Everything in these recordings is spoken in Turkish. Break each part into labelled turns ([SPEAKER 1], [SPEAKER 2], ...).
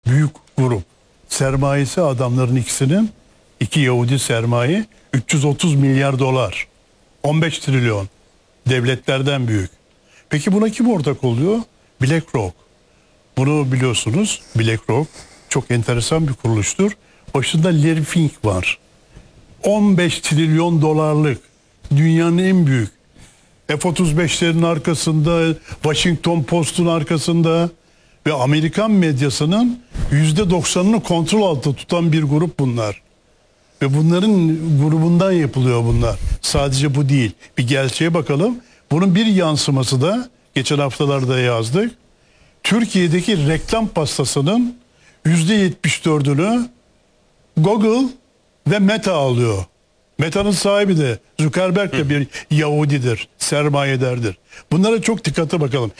[SPEAKER 1] büyük grup. Sermayesi adamların ikisinin, iki Yahudi sermaye 330 milyar dolar. 15 trilyon. Devletlerden büyük. Peki buna kim ortak oluyor? BlackRock. Bunu biliyorsunuz. BlackRock çok enteresan bir kuruluştur. Başında Larry Fink var. 15 trilyon dolarlık dünyanın en büyük F-35'lerin arkasında, Washington Post'un arkasında ve Amerikan medyasının %90'ını kontrol altında tutan bir grup bunlar. Ve bunların grubundan yapılıyor bunlar. Sadece bu değil. Bir gerçeğe bakalım. Bunun bir yansıması da geçen haftalarda yazdık. Türkiye'deki reklam pastasının %74'ünü Google ve Meta alıyor. Meta'nın sahibi de Zuckerberg de bir Yahudidir, sermayedardır. Bunlara çok dikkate bakalım.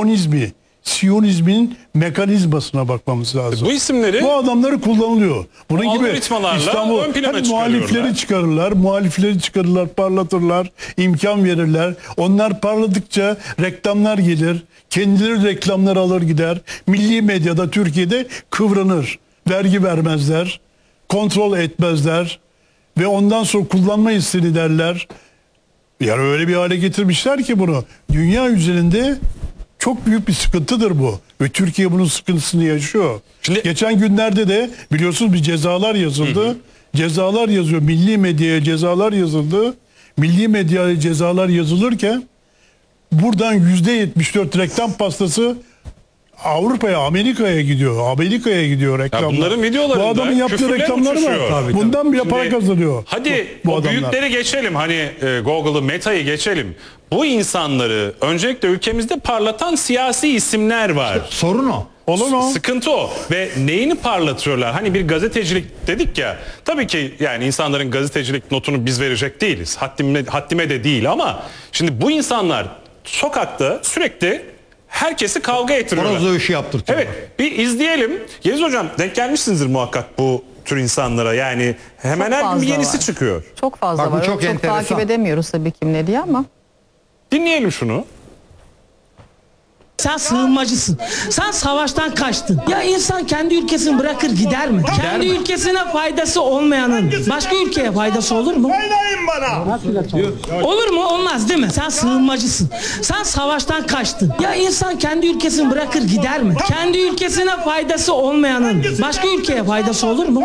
[SPEAKER 1] Siyonizmin mekanizmasına bakmamız lazım.
[SPEAKER 2] Bu isimleri,
[SPEAKER 1] bu adamları kullanılıyor. Bunun gibi İstanbul
[SPEAKER 2] ön plana
[SPEAKER 1] muhalifleri çıkarırlar, parlatırlar, imkan verirler. Onlar parladıkça reklamlar gelir. Kendileri reklamlar alır gider. Milli medyada Türkiye'de kıvranır. Vergi vermezler, kontrol etmezler ve ondan sonra kullanma isteği derler. Yani öyle bir hale getirmişler ki bunu. Dünya üzerinde çok büyük bir sıkıntıdır bu. Ve Türkiye bunun sıkıntısını yaşıyor. Şimdi, geçen günlerde de biliyorsunuz bir cezalar yazıldı. Cezalar yazıyor. Milli medyaya cezalar yazıldı. Milli medyaya cezalar yazılırken buradan %74 reklam pastası Avrupa'ya, Amerika'ya gidiyor. Amerika'ya gidiyor reklamlar.
[SPEAKER 2] Bunların videolarında
[SPEAKER 1] bu adamın yaptığı reklamlar var. Bundan bile para kazanıyor.
[SPEAKER 2] Hadi bu o büyükleri geçelim. Hani Google'ı, Meta'yı geçelim. Bu insanları öncelikle ülkemizde parlatan siyasi isimler var.
[SPEAKER 3] Sorun o.
[SPEAKER 1] Olur mu?
[SPEAKER 2] Sıkıntı o. Ve neyini parlatıyorlar? Hani bir gazetecilik dedik ya. Tabii ki yani insanların gazetecilik notunu biz verecek değiliz. Haddime de değil ama şimdi bu insanlar sokakta sürekli herkesi kavga ettiriyorlar.
[SPEAKER 3] Horoz dövüşü yaptırtıyorlar.
[SPEAKER 2] Evet, bir izleyelim. Yeliz Hocam denk gelmişsinizdir muhakkak bu tür insanlara. Yani hemen her gün bir yenisi
[SPEAKER 4] var.
[SPEAKER 2] Çıkıyor.
[SPEAKER 4] Çok fazla
[SPEAKER 3] Bak, bu
[SPEAKER 4] var.
[SPEAKER 3] çok
[SPEAKER 4] Çok
[SPEAKER 3] enteresan.
[SPEAKER 4] takip edemiyoruz tabii kim ne diye ama.
[SPEAKER 2] Dinleyelim şunu.
[SPEAKER 5] Sen sığınmacısın. Sen savaştan kaçtın. Ya insan kendi ülkesini bırakır gider mi? Kendi ülkesine faydası olmayanın başka ülkeye faydası olur mu? Olur mu? Olmaz değil mi? Sen sığınmacısın. Sen savaştan kaçtın. Ya insan kendi ülkesini bırakır gider mi? Kendi ülkesine faydası olmayanın başka ülkeye faydası olur mu?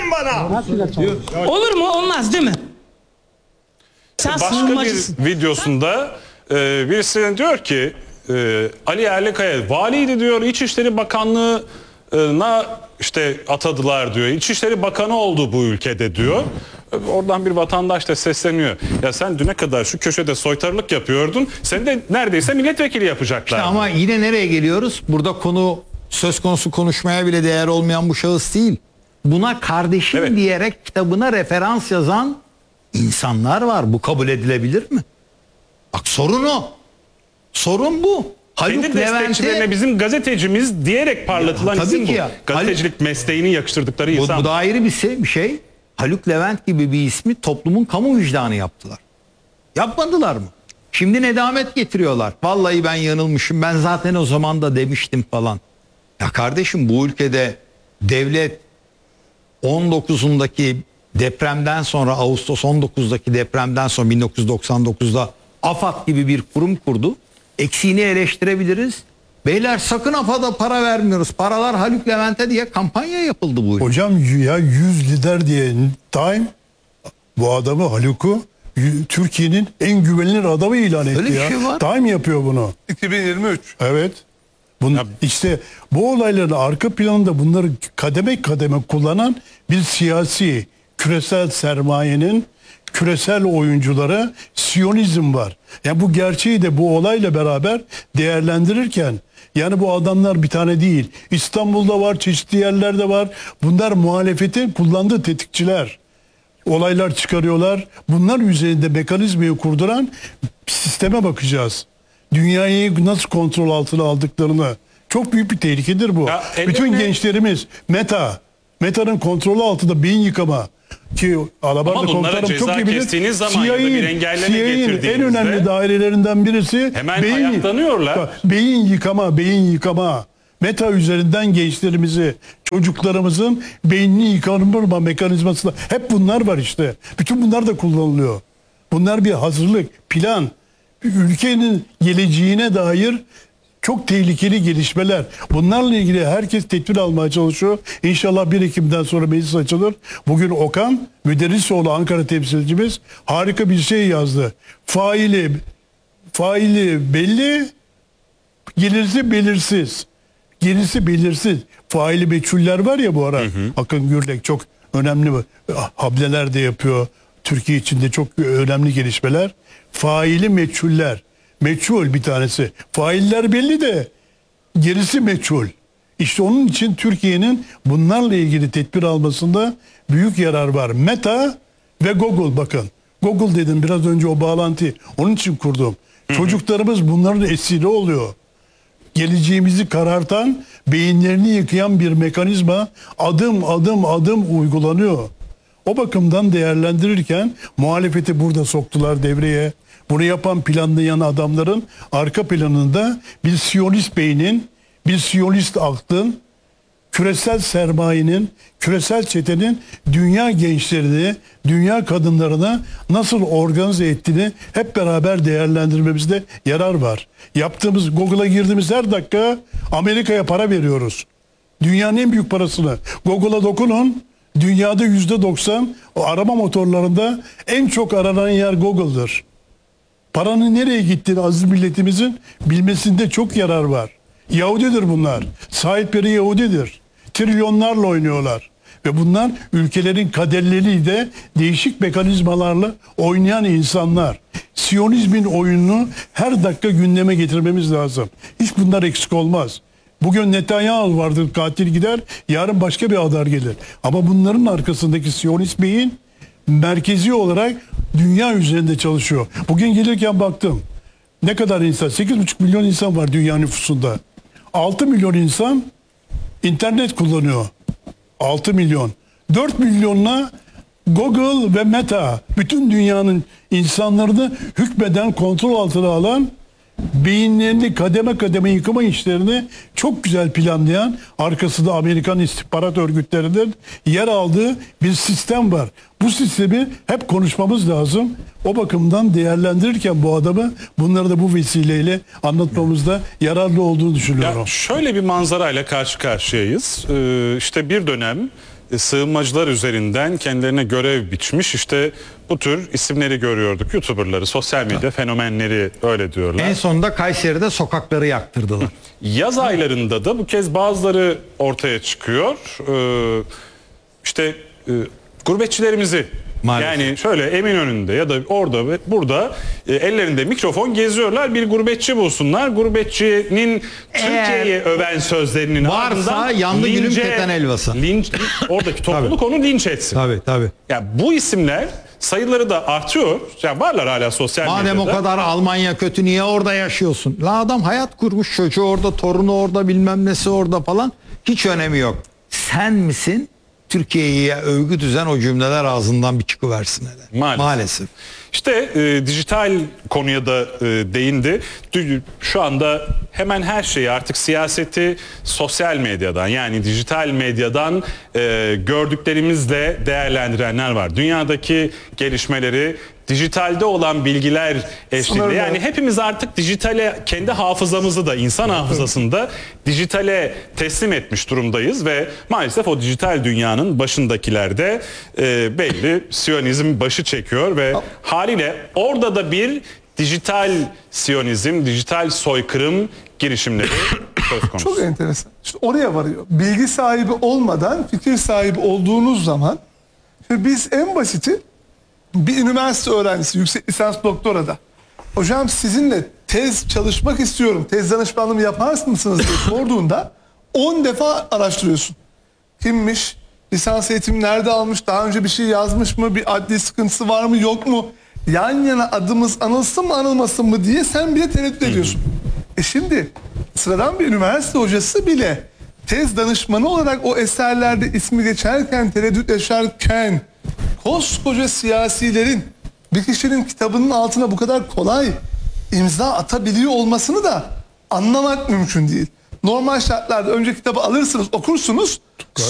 [SPEAKER 5] Olur mu? Olmaz değil mi? Sen
[SPEAKER 2] Başka
[SPEAKER 5] sığınmacısın.
[SPEAKER 2] bir videosunda birisi diyor ki Ali Yerlikaya valiydi diyor, İçişleri Bakanlığı'na işte atadılar diyor. İçişleri Bakanı oldu bu ülkede diyor. Oradan bir vatandaş da sesleniyor. Ya sen düne kadar şu köşede soytarılık yapıyordun. Seni de neredeyse milletvekili yapacaklar.
[SPEAKER 3] İşte ama yine nereye geliyoruz? Burada konu söz konusu konuşmaya bile değer olmayan bu şahıs değil. Buna kardeşim diyerek kitabına referans yazan insanlar var. Bu kabul edilebilir mi? Bak sorun o. Sorun bu.
[SPEAKER 2] Kendi destekçilerine bizim gazetecimiz diyerek parlatılan isim bu. Gazetecilik mesleğini yakıştırdıkları insan.
[SPEAKER 3] Bu da ayrı bir şey. Haluk Levent gibi bir ismi toplumun kamu vicdanı yaptılar. Yapmadılar mı? Şimdi nedamet getiriyorlar. Vallahi ben yanılmışım. Ben zaten o zaman da demiştim falan. Ya kardeşim bu ülkede devlet 19'undaki depremden sonra, Ağustos 19'daki depremden sonra 1999'da AFAD gibi bir kurum kurdu. Eksiğini eleştirebiliriz. Beyler sakın AFAD'a para vermiyoruz. Paralar Haluk Levent'e diye kampanya yapıldı bu ülkede.
[SPEAKER 1] Hocam ya 100 lider diye Time bu adamı Haluk'u Türkiye'nin en güvenilir adamı ilan etti.
[SPEAKER 3] Öyle bir
[SPEAKER 1] ya.
[SPEAKER 3] şey var.
[SPEAKER 1] Time yapıyor bunu.
[SPEAKER 6] 2023.
[SPEAKER 1] Evet. İşte bu olayların arka planında bunları kademe kademe kullanan bir siyasi küresel sermayenin küresel oyunculara Siyonizm var. Yani bu gerçeği de bu olayla beraber değerlendirirken yani bu adamlar bir tane değil. İstanbul'da var, çeşitli yerlerde var. Bunlar muhalefetin kullandığı tetikçiler. Olaylar çıkarıyorlar. Bunlar üzerinde mekanizmayı kurduran sisteme bakacağız. Dünyayı nasıl kontrol altına aldıklarını. Çok büyük bir tehlikedir bu. Bütün gençlerimiz Meta'nın kontrolü altında beyin yıkama. Ki Alabarda komutanım çok iyi bilir. CIA'nin en önemli dairelerinden birisi
[SPEAKER 2] hemen ayaklanıyorlar.
[SPEAKER 1] Beyin yıkama. Meta üzerinden gençlerimizi, çocuklarımızın beynini yıkanma mekanizmasında hep bunlar var işte. Bütün bunlar da kullanılıyor. Bunlar bir hazırlık, plan. Ülkenin geleceğine dair çok tehlikeli gelişmeler. Bunlarla ilgili herkes tedbir almaya çalışıyor. İnşallah 1 Ekim'den sonra meclis açılır. Bugün Okan Müderrisoğlu, Ankara temsilcimiz, harika bir şey yazdı. Faili belli, gelirsi belirsiz. Gerisi belirsiz. Faili meçhuller var ya bu ara. Akın Gürlek çok önemli hamleler de yapıyor. Türkiye içinde çok önemli gelişmeler. Faili meçhuller. Meçhul bir tanesi. Failler belli de gerisi meçhul. İşte onun için Türkiye'nin bunlarla ilgili tedbir almasında büyük yarar var. Meta ve Google, bakın. Google dedim biraz önce, o bağlantıyı onun için kurdum. Çocuklarımız bunların esiri oluyor. Geleceğimizi karartan, beyinlerini yıkayan bir mekanizma adım uygulanıyor. O bakımdan değerlendirirken muhalefeti burada soktular devreye. Bunu yapan, planlayan adamların arka planında bir Siyonist beynin, bir Siyonist aklın, küresel sermayenin, küresel çetenin dünya gençlerini, dünya kadınlarına nasıl organize ettiğini hep beraber değerlendirmemizde yarar var. Yaptığımız, Google'a girdiğimiz her dakika Amerika'ya para veriyoruz. Dünyanın en büyük parasını. Google'a dokunun, dünyada %90 o arama motorlarında en çok aranan yer Google'dır. Paranın nereye gittiğini aziz milletimizin bilmesinde çok yarar var. Yahudidir bunlar. Sahipleri Yahudidir. Trilyonlarla oynuyorlar. Ve bunlar ülkelerin kaderleriyle değişik mekanizmalarla oynayan insanlar. Siyonizmin oyununu her dakika gündeme getirmemiz lazım. Hiç bunlar eksik olmaz. Bugün Netanyahu vardır, katil gider, yarın başka bir adar gelir. Ama bunların arkasındaki Siyonist beyin merkezi olarak dünya üzerinde çalışıyor. Bugün gelirken baktım. Ne kadar insan? 8,5 milyon insan var dünya nüfusunda. 6 milyon insan internet kullanıyor. 6 milyon. 4 milyonla Google ve Meta, bütün dünyanın insanlarını hükmeden, kontrol altına alan, beyinlerini kademe kademe yıkama işlerini çok güzel planlayan, arkasında Amerikan istihbarat örgütlerinin yer aldığı bir sistem var. Bu sistemi hep konuşmamız lazım. O bakımdan değerlendirirken bu adamı, bunları da bu vesileyle anlatmamızda yararlı olduğunu düşünüyorum.
[SPEAKER 2] Ya şöyle bir manzarayla karşı karşıyayız. İşte bir dönem sığınmacılar üzerinden kendilerine görev biçmiş işte bu tür isimleri görüyorduk. YouTuber'ları, sosyal medya fenomenleri öyle diyorlar.
[SPEAKER 3] En sonunda Kayseri'de sokakları yaktırdılar.
[SPEAKER 2] Yaz aylarında da bu kez bazıları ortaya çıkıyor. İşte gurbetçilerimizi,
[SPEAKER 3] maalesef,
[SPEAKER 2] yani şöyle Eminönü'nde ya da orada ve burada ellerinde mikrofon geziyorlar. Bir gurbetçi bulsunlar. Gurbetçinin Türkiye'yi öven sözlerinin
[SPEAKER 3] varsa
[SPEAKER 2] ardından
[SPEAKER 3] yandı gülüm keten helvası.
[SPEAKER 2] Oradaki topluluk onu linç etsin.
[SPEAKER 3] Tabii.
[SPEAKER 2] Ya bu isimler sayıları da artıyor. Yani varlar hala sosyal medyada.
[SPEAKER 3] Madem o kadar Almanya kötü, niye orada yaşıyorsun? La adam hayat kurmuş, çocuğu orada, torunu orada, bilmem nesi orada falan. Hiç önemi yok. Sen misin Türkiye'ye övgü düzen o cümleler ağzından bir çıkıversin hele. Maalesef.
[SPEAKER 2] İşte dijital konuya da değindi. Şu anda hemen her şeyi, artık siyaseti sosyal medyadan, yani dijital medyadan gördüklerimizle değerlendirenler var. Dünyadaki gelişmeleri dijitalde olan bilgiler eşliğinde, yani hepimiz artık dijitale, kendi hafızamızı da, insan hafızasını da dijitale teslim etmiş durumdayız ve maalesef o dijital dünyanın başındakiler de belli Siyonizm başı çekiyor ve haliyle orada da bir dijital Siyonizm, dijital soykırım girişimleri söz konusu.
[SPEAKER 6] Çok enteresan. İşte oraya varıyor. Bilgi sahibi olmadan fikir sahibi olduğunuz zaman, biz en basiti bir üniversite öğrencisi, yüksek lisans doktorada, hocam sizinle tez çalışmak istiyorum, tez danışmanlığımı yapar mısınız diye sorduğunda 10 defa araştırıyorsun. Kimmiş, lisans eğitimi nerede almış, daha önce bir şey yazmış mı, bir adli sıkıntısı var mı yok mu, yan yana adımız anılsın mı anılmasın mı diye sen bile tereddüt ediyorsun. Şimdi sıradan bir üniversite hocası bile tez danışmanı olarak o eserlerde ismi geçerken, tereddüt yaşarken, koskoca siyasilerin bir kişinin kitabının altına bu kadar kolay imza atabiliyor olmasını da anlamak mümkün değil. Normal şartlarda önce kitabı alırsınız, okursunuz.